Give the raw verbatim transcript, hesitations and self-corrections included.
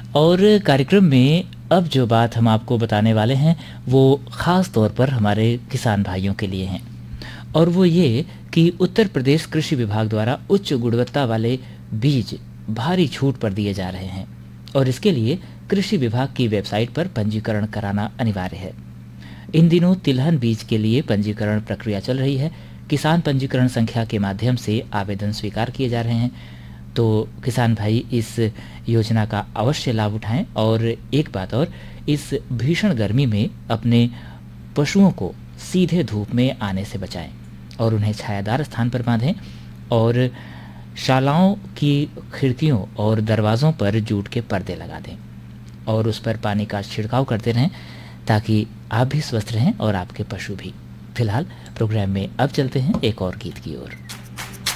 और कार्यक्रम में अब जो बात हम आपको बताने वाले हैं वो ख़ास तौर पर हमारे किसान भाइयों के लिए हैं, और वो ये कि उत्तर प्रदेश कृषि विभाग द्वारा उच्च गुणवत्ता वाले बीज भारी छूट पर दिए जा रहे हैं, और इसके लिए कृषि विभाग की वेबसाइट पर पंजीकरण कराना अनिवार्य है। इन दिनों तिलहन बीज के लिए पंजीकरण प्रक्रिया चल रही है। किसान पंजीकरण संख्या के माध्यम से आवेदन स्वीकार किए जा रहे हैं। तो किसान भाई इस योजना का अवश्य लाभ उठाएं, और एक बात और, इस भीषण गर्मी में अपने पशुओं को सीधे धूप में आने से बचाएं और उन्हें छायादार स्थान पर बांधें, और शालाओं की खिड़कियों और दरवाज़ों पर जूट के पर्दे लगा दें और उस पर पानी का छिड़काव करते रहें ताकि आप भी स्वस्थ रहें और आपके पशु भी। फिलहाल प्रोग्राम में अब चलते हैं एक और गीत की ओर।